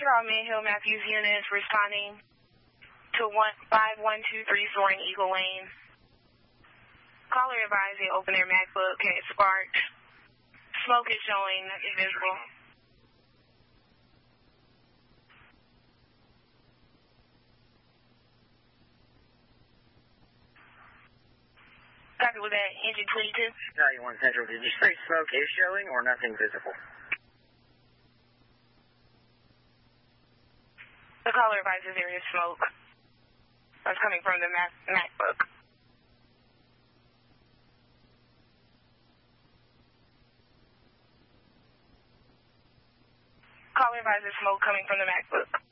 Attention all Mint Hill Matthews units responding to 5123 Soaring Eagle Lane. Caller advised they open their MacBook and it sparked. Smoke is showing invisible. Copy with that, engine 22. 91 Central, did you say smoke is showing or nothing visible? The caller advises there is smoke. That's coming from the MacBook. Caller advises smoke coming from the MacBook.